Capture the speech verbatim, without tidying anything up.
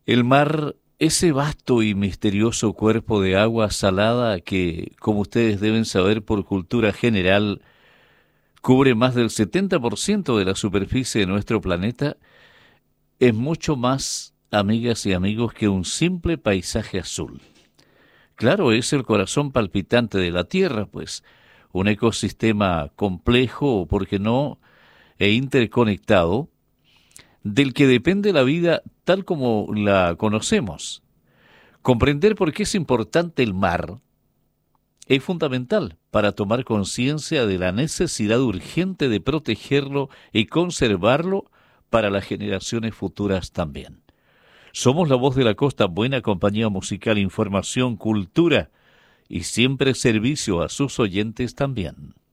El mar, ese vasto y misterioso cuerpo de agua salada que, como ustedes deben saber por cultura general, cubre más del setenta por ciento de la superficie de nuestro planeta, es mucho más, amigas y amigos, que un simple paisaje azul. Claro, es el corazón palpitante de la Tierra, pues, un ecosistema complejo, ¿por qué no?, e interconectado, del que depende la vida tal como la conocemos. Comprender por qué es importante el mar es fundamental para tomar conciencia de la necesidad urgente de protegerlo y conservarlo para las generaciones futuras también. Somos la voz de la costa, buena compañía musical, información, cultura y siempre servicio a sus oyentes también.